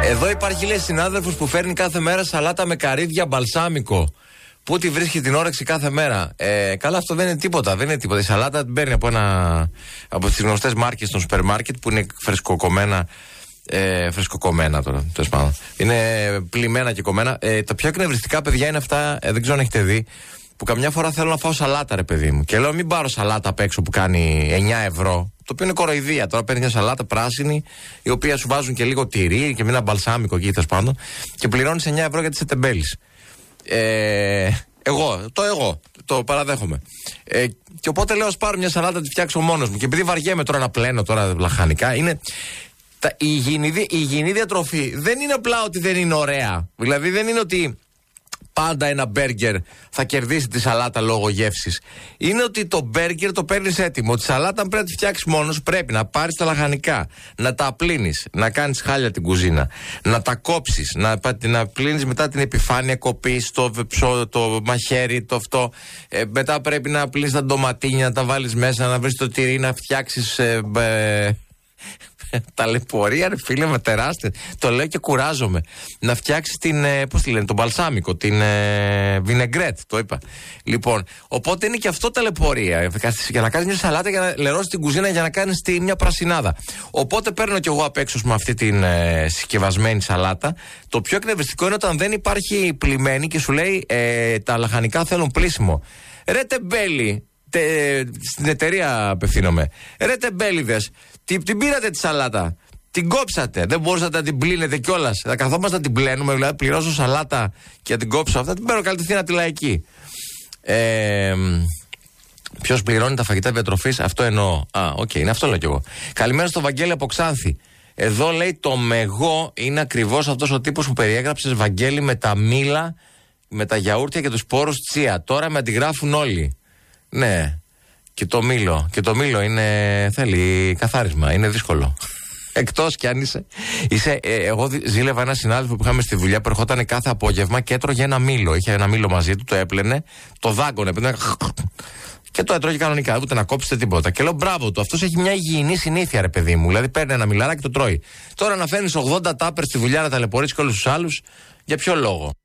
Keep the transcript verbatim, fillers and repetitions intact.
Εδώ υπάρχει, λέει, συνάδελφος που φέρνει κάθε μέρα σαλάτα με καρύδια μπαλσάμικο. Πού τη βρίσκει την όρεξη κάθε μέρα. Ε, καλά, αυτό δεν είναι τίποτα. Δεν είναι τίποτα. Η σαλάτα την παίρνει από, ένα, από τις γνωστές μάρκες των σούπερ μάρκετ που είναι φρεσκοκομμένα. Ε, φρεσκοκομμένα τώρα, τέλος πάντων. Είναι πλημμένα και κομμένα. Ε, τα πιο εκνευριστικά, παιδιά, είναι αυτά, ε, δεν ξέρω αν έχετε δει, που καμιά φορά θέλω να φάω σαλάτα, ρε παιδί μου. Και λέω, μην πάρω σαλάτα απ' έξω που κάνει εννιά ευρώ. Το οποίο είναι κοροϊδία. Τώρα παίρνει μια σαλάτα πράσινη, η οποία σου βάζουν και λίγο τυρί και με ένα μπαλσάμικο εκεί, τέλος πάντων, και πληρώνει εννιά ευρώ γιατί είσαι τεμπέλης. Ε, εγώ, το εγώ, το παραδέχομαι. Ε, και οπότε λέω, ας πάρω μια σαλάτα, τη φτιάξω μόνος μου. Και επειδή βαριέμαι τώρα να πλένω τώρα λαχανικά, είναι. Τα, η, υγιεινή, η υγιεινή διατροφή δεν είναι απλά ότι δεν είναι ωραία. Δηλαδή δεν είναι ότι πάντα ένα μπέργκερ θα κερδίσει τη σαλάτα λόγω γεύσης. Είναι ότι το μπέργκερ το παίρνεις έτοιμο. Τη σαλάτα, αν πρέπει να τη φτιάξεις μόνος, πρέπει να πάρεις τα λαχανικά, να τα απλύνεις, να κάνεις χάλια την κουζίνα, να τα κόψεις, να, να πλύνεις μετά την επιφάνεια, κοπείς το, το, το μαχαίρι, το αυτό. Ε, μετά πρέπει να πλύνεις τα ντοματίνια, να τα βάλεις μέσα, να βρεις το τυρί, να φτιάξεις. Ε, ε, ταλαιπωρία, ρε φίλε, με τεράστια. Το λέω και κουράζομαι. Να φτιάξει την. Ε, πώς τη λένε, τον μπαλσάμικο, την ε, βινεγκρέτ, το είπα. Λοιπόν, οπότε είναι και αυτό ταλαιπωρία. Για να κάνει μια σαλάτα, για να λερώσει την κουζίνα, για να κάνει μια πρασινάδα. Οπότε παίρνω κι εγώ απ' έξω με αυτή την ε, συσκευασμένη σαλάτα. Το πιο εκνευριστικό είναι όταν δεν υπάρχει πλημμένη και σου λέει ε, τα λαχανικά θέλουν πλύσιμο. Ρε τεμπέλη. Τε, στην εταιρεία απευθύνομαι. Ρε τεμπέληδες, την, την πήρατε τη σαλάτα, την κόψατε, δεν μπορούσατε να την πλύνετε κιόλας. Θα καθόμαστε να την πλένουμε, δηλαδή πληρώσω σαλάτα και να την κόψω αυτά, την παίρνω κατευθείαν τη λαϊκή. Ε, Ποιος πληρώνει τα φαγητά διατροφής, αυτό εννοώ. Α, οκ, okay, είναι αυτό λέω κι εγώ. Καλημέρα στο Βαγγέλη από Ξάνθη. Εδώ λέει το μεγό είναι ακριβώς αυτός ο τύπος που περιέγραψες, Βαγγέλη, με τα μήλα, με τα γιαούρτια και τους σπόρους τσία. Τώρα με αντιγράφουν όλοι. Ναι, και το μήλο. Και το μήλο είναι, θέλει καθάρισμα, είναι δύσκολο. Εκτός κι αν είσαι. είσαι ε, εγώ ζήλευα ένα συνάδελφο που είχαμε στη δουλειά που ερχόταν κάθε απόγευμα και έτρωγε ένα μήλο. Είχε ένα μήλο μαζί του, το έπλαινε, το δάγκωνε, έπλαινε, και το έτρωγε κανονικά, ούτε να κόψετε τίποτα. Και λέω μπράβο του, αυτός έχει μια υγιεινή συνήθεια, ρε παιδί μου. Δηλαδή παίρνει ένα μιλαράκι και το τρώει. Τώρα να φέρνεις ογδόντα τάπερ στη δουλειά να ταλαιπωρείς και όλους τους άλλους, για ποιο λόγο.